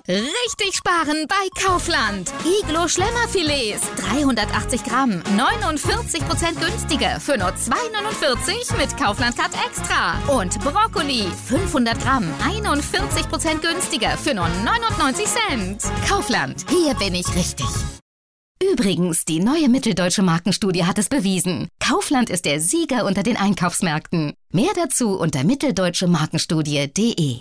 Richtig sparen bei Kaufland. Iglo Schlemmerfilets, 380 Gramm, 49% günstiger für nur 2,49 mit Kaufland Card Extra. Und Brokkoli, 500 Gramm, 41% günstiger für nur 99 Cent. Kaufland, hier bin ich richtig. Übrigens, die neue Mitteldeutsche Markenstudie hat es bewiesen. Kaufland ist der Sieger unter den Einkaufsmärkten. Mehr dazu unter mitteldeutschemarkenstudie.de.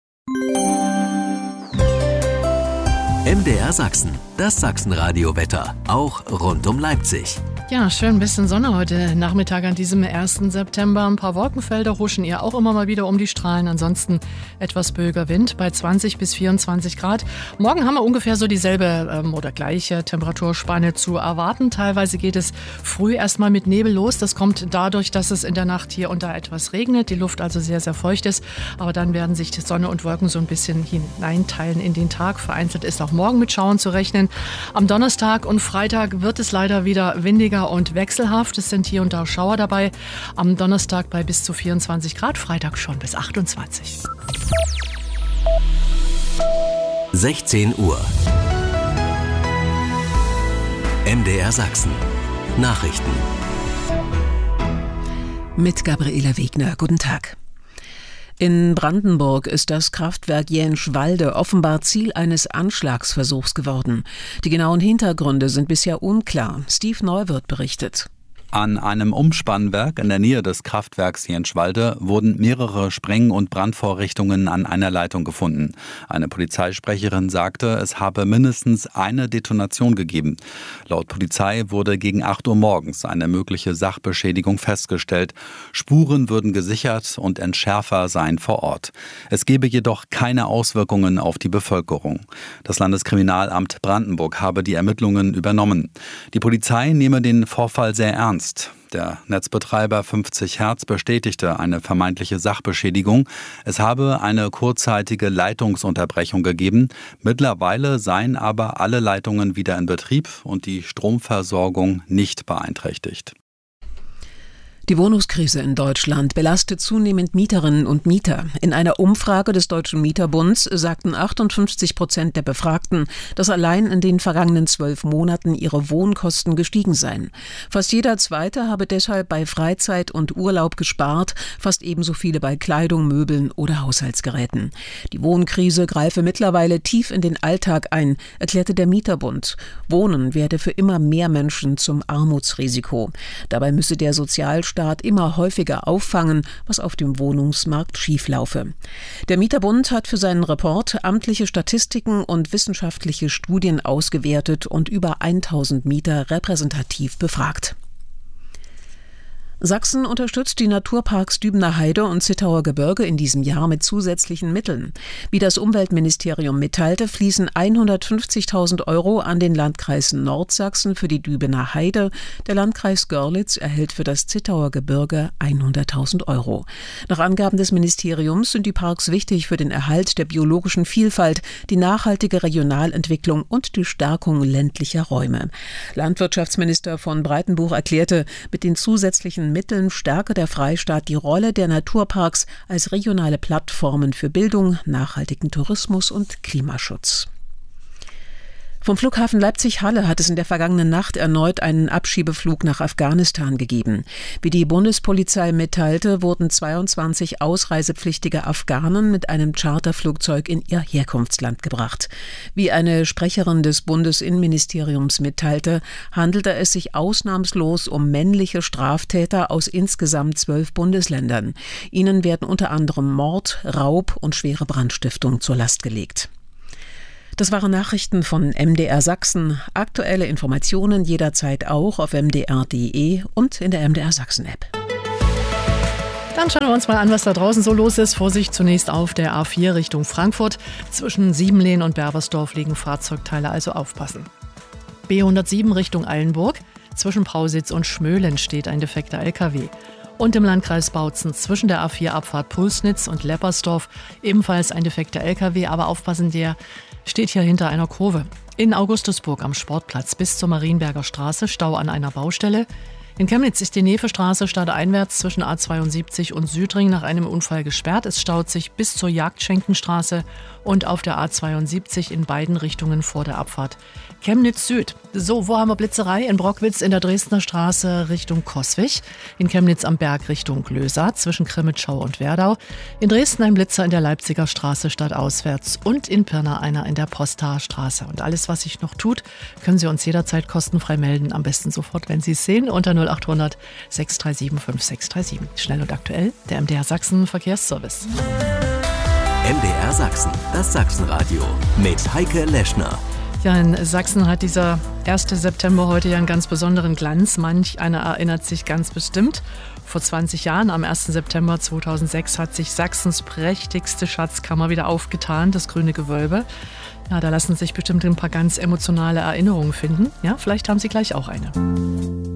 MDR Sachsen, das Sachsenradio-Wetter, auch rund um Leipzig. Ja, schön ein bisschen Sonne heute Nachmittag an diesem 1. September. Ein paar Wolkenfelder huschen ihr auch immer mal wieder um die Strahlen. Ansonsten etwas böiger Wind bei 20 bis 24 Grad. Morgen haben wir ungefähr so dieselbe oder gleiche Temperaturspanne zu erwarten. Teilweise geht es früh erstmal mit Nebel los. Das kommt dadurch, dass es in der Nacht hier und da etwas regnet. Die Luft also sehr, sehr feucht ist. Aber dann werden sich Sonne und Wolken so ein bisschen hineinteilen in den Tag. Vereinzelt ist auch morgen mit Schauern zu rechnen. Am Donnerstag und Freitag wird es leider wieder windiger und wechselhaft. Es sind hier und da Schauer dabei. Am Donnerstag bei bis zu 24 Grad, Freitag schon bis 28. 16 Uhr. MDR Sachsen. Nachrichten. Mit Gabriela Wegner. Guten Tag. In Brandenburg ist das Kraftwerk Jenschwalde offenbar Ziel eines Anschlagsversuchs geworden. Die genauen Hintergründe sind bisher unklar. Steve Neuwirth berichtet. An einem Umspannwerk in der Nähe des Kraftwerks Jenschwalde wurden mehrere Spreng- und Brandvorrichtungen an einer Leitung gefunden. Eine Polizeisprecherin sagte, es habe mindestens eine Detonation gegeben. Laut Polizei wurde gegen 8 Uhr morgens eine mögliche Sachbeschädigung festgestellt. Spuren würden gesichert und Entschärfer seien vor Ort. Es gebe jedoch keine Auswirkungen auf die Bevölkerung. Das Landeskriminalamt Brandenburg habe die Ermittlungen übernommen. Die Polizei nehme den Vorfall sehr ernst. Der Netzbetreiber 50 Hertz bestätigte eine vermeintliche Sachbeschädigung. Es habe eine kurzzeitige Leitungsunterbrechung gegeben. Mittlerweile seien aber alle Leitungen wieder in Betrieb und die Stromversorgung nicht beeinträchtigt. Die Wohnungskrise in Deutschland belastet zunehmend Mieterinnen und Mieter. In einer Umfrage des Deutschen Mieterbunds sagten 58% der Befragten, dass allein in den vergangenen 12 Monaten ihre Wohnkosten gestiegen seien. Fast jeder Zweite habe deshalb bei Freizeit und Urlaub gespart, fast ebenso viele bei Kleidung, Möbeln oder Haushaltsgeräten. Die Wohnkrise greife mittlerweile tief in den Alltag ein, erklärte der Mieterbund. Wohnen werde für immer mehr Menschen zum Armutsrisiko. Dabei müsse der Sozialstaat immer häufiger auffangen, was auf dem Wohnungsmarkt schieflaufe. Der Mieterbund hat für seinen Report amtliche Statistiken und wissenschaftliche Studien ausgewertet und über 1000 Mieter repräsentativ befragt. Sachsen unterstützt die Naturparks Dübener Heide und Zittauer Gebirge in diesem Jahr mit zusätzlichen Mitteln. Wie das Umweltministerium mitteilte, fließen 150.000 € an den Landkreis Nordsachsen für die Dübener Heide. Der Landkreis Görlitz erhält für das Zittauer Gebirge 100.000 €. Nach Angaben des Ministeriums sind die Parks wichtig für den Erhalt der biologischen Vielfalt, die nachhaltige Regionalentwicklung und die Stärkung ländlicher Räume. Landwirtschaftsminister von Breitenbuch erklärte, mit den zusätzlichen Mitteln stärke der Freistaat die Rolle der Naturparks als regionale Plattformen für Bildung, nachhaltigen Tourismus und Klimaschutz. Vom Flughafen Leipzig-Halle hat es in der vergangenen Nacht erneut einen Abschiebeflug nach Afghanistan gegeben. Wie die Bundespolizei mitteilte, wurden 22 ausreisepflichtige Afghanen mit einem Charterflugzeug in ihr Herkunftsland gebracht. Wie eine Sprecherin des Bundesinnenministeriums mitteilte, handelte es sich ausnahmslos um männliche Straftäter aus insgesamt 12 Bundesländern. Ihnen werden unter anderem Mord, Raub und schwere Brandstiftung zur Last gelegt. Das waren Nachrichten von MDR Sachsen. Aktuelle Informationen jederzeit auch auf mdr.de und in der MDR Sachsen-App. Dann schauen wir uns mal an, was da draußen so los ist. Vorsicht zunächst auf der A4 Richtung Frankfurt. Zwischen Siebenlehn und Berbersdorf liegen Fahrzeugteile, also aufpassen. B107 Richtung Eilenburg. Zwischen Prausitz und Schmöhlen steht ein defekter LKW. Und im Landkreis Bautzen zwischen der A4-Abfahrt Pulsnitz und Leppersdorf ebenfalls ein defekter LKW. Aber aufpassen, der steht hier hinter einer Kurve. In Augustusburg am Sportplatz bis zur Marienberger Straße Stau an einer Baustelle. In Chemnitz ist die Nevestraße stadteinwärts zwischen A72 und Südring nach einem Unfall gesperrt. Es staut sich bis zur Jagdschenkenstraße und auf der A72 in beiden Richtungen vor der Abfahrt Chemnitz Süd. So, wo haben wir Blitzerei? In Brockwitz in der Dresdner Straße Richtung Coswig. In Chemnitz am Berg Richtung Lösa zwischen Krimitschau und Werdau. In Dresden ein Blitzer in der Leipziger Straße stadtauswärts und in Pirna einer in der Postaer Straße. Und alles, was sich noch tut, können Sie uns jederzeit kostenfrei melden. Am besten sofort, wenn Sie es sehen, unter 0800 637 5637. Schnell und aktuell, der MDR Sachsen Verkehrsservice. MDR Sachsen, das Sachsenradio mit Heike Leschner. Ja, in Sachsen hat dieser 1. September heute ja einen ganz besonderen Glanz. Manch einer erinnert sich ganz bestimmt. Vor 20 Jahren, am 1. September 2006, hat sich Sachsens prächtigste Schatzkammer wieder aufgetan, das Grüne Gewölbe. Ja, da lassen sich bestimmt ein paar ganz emotionale Erinnerungen finden. Ja, vielleicht haben Sie gleich auch eine.